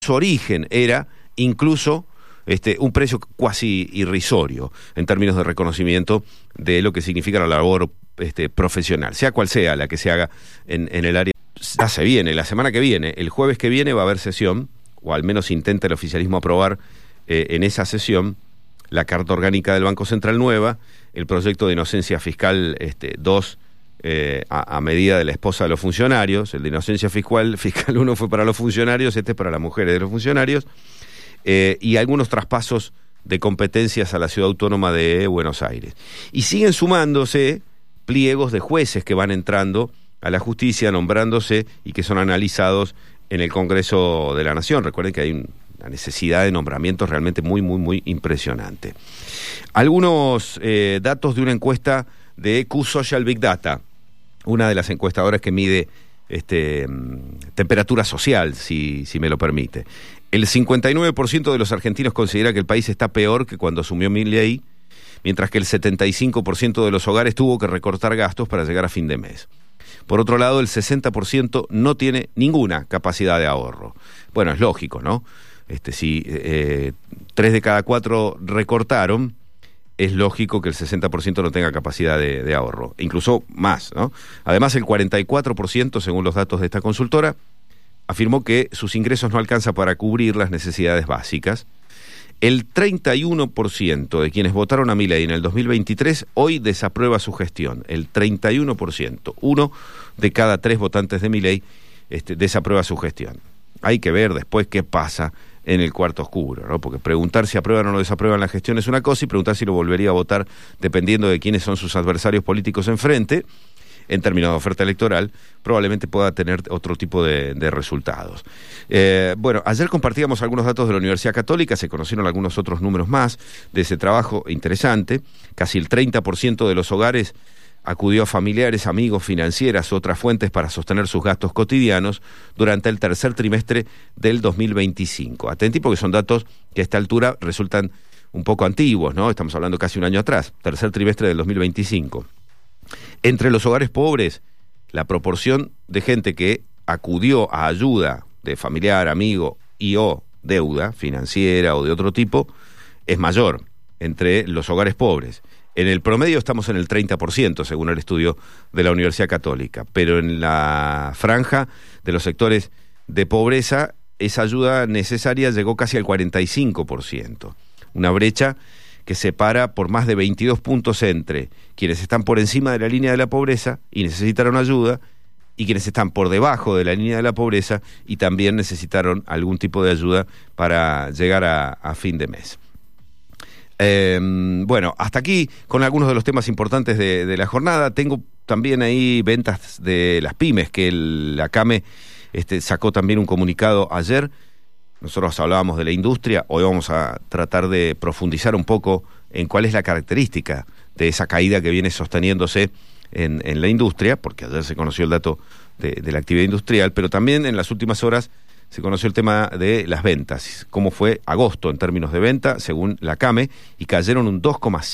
su origen era incluso un precio cuasi irrisorio en términos de reconocimiento de lo que significa la labor profesional, sea cual sea la que se haga en el área. Ya se viene, la semana que viene, el jueves que viene va a haber sesión, o al menos intenta el oficialismo aprobar en esa sesión la Carta Orgánica del Banco Central nueva, el proyecto de inocencia fiscal 2 a medida de la esposa de los funcionarios. El de inocencia fiscal 1 fue para los funcionarios, este es para las mujeres de los funcionarios, y algunos traspasos de competencias a la Ciudad Autónoma de Buenos Aires. Y siguen sumándose pliegos de jueces que van entrando a la justicia, nombrándose y que son analizados en el Congreso de la Nación. Recuerden que hay una necesidad de nombramientos realmente muy, muy, muy impresionante. Algunos datos de una encuesta de Q-Social Big Data, una de las encuestadoras que mide temperatura social, si me lo permite. El 59% de los argentinos considera que el país está peor que cuando asumió Milei, mientras que el 75% de los hogares tuvo que recortar gastos para llegar a fin de mes. Por otro lado, el 60% no tiene ninguna capacidad de ahorro. Bueno, es lógico, ¿no? Si 3 de cada 4 recortaron, es lógico que el 60% no tenga capacidad de ahorro, incluso más, ¿no? Además, el 44%, según los datos de esta consultora, afirmó que sus ingresos no alcanzan para cubrir las necesidades básicas. El 31% de quienes votaron a Milei en el 2023 hoy desaprueba su gestión. El 31%, 1 de cada 3 votantes de Milei desaprueba su gestión. Hay que ver después qué pasa en el cuarto oscuro, ¿no? Porque preguntar si aprueban o no desaprueban la gestión es una cosa, y preguntar si lo volvería a votar dependiendo de quiénes son sus adversarios políticos enfrente, en términos de oferta electoral, probablemente pueda tener otro tipo de resultados. Bueno, ayer compartíamos algunos datos de la Universidad Católica, se conocieron algunos otros números más de ese trabajo interesante. Casi el 30% de los hogares acudió a familiares, amigos, financieras u otras fuentes para sostener sus gastos cotidianos durante el tercer trimestre del 2025. Atentí, porque son datos que a esta altura resultan un poco antiguos, ¿no? Estamos hablando casi un año atrás, tercer trimestre del 2025. Entre los hogares pobres, la proporción de gente que acudió a ayuda de familiar, amigo y o deuda financiera o de otro tipo es mayor entre los hogares pobres. En el promedio estamos en el 30%, según el estudio de la Universidad Católica, pero en la franja de los sectores de pobreza, esa ayuda necesaria llegó casi al 45%. Una brecha que separa por más de 22 puntos entre quienes están por encima de la línea de la pobreza y necesitaron ayuda, y quienes están por debajo de la línea de la pobreza y también necesitaron algún tipo de ayuda para llegar a fin de mes. Bueno, hasta aquí con algunos de los temas importantes de la jornada. Tengo también ahí ventas de las pymes, que la CAME sacó también un comunicado ayer. Nosotros hablábamos de la industria, hoy vamos a tratar de profundizar un poco en cuál es la característica de esa caída que viene sosteniéndose en la industria, porque ayer se conoció el dato de la actividad industrial, pero también en las últimas horas se conoció el tema de las ventas, cómo fue agosto en términos de venta, según la CAME, y cayeron un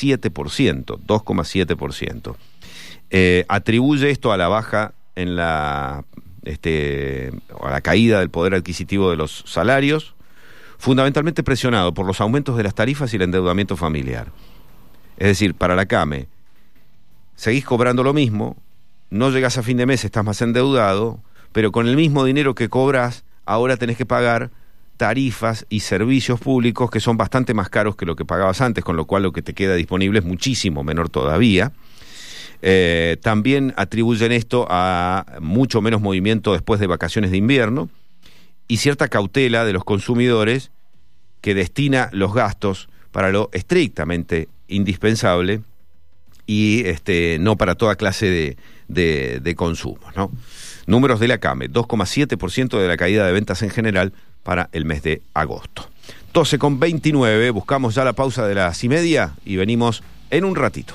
2,7%. Atribuye esto a la baja en a la caída del poder adquisitivo de los salarios, fundamentalmente presionado por los aumentos de las tarifas y el endeudamiento familiar. Es decir, para la CAME, seguís cobrando lo mismo, no llegás a fin de mes, estás más endeudado, pero con el mismo dinero que cobras, ahora tenés que pagar tarifas y servicios públicos que son bastante más caros que lo que pagabas antes, con lo cual lo que te queda disponible es muchísimo menor todavía. También atribuyen esto a mucho menos movimiento después de vacaciones de invierno y cierta cautela de los consumidores que destina los gastos para lo estrictamente indispensable y no para toda clase de consumos, ¿no? Números de la CAME, 2,7% de la caída de ventas en general para el mes de agosto. 12:29, buscamos ya la pausa de las 1:30 y venimos en un ratito.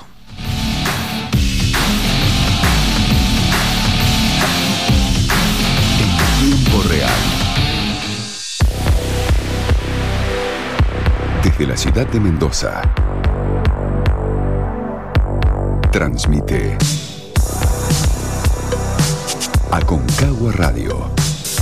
En tiempo real. Desde la ciudad de Mendoza. Transmite Aconcagua Radio.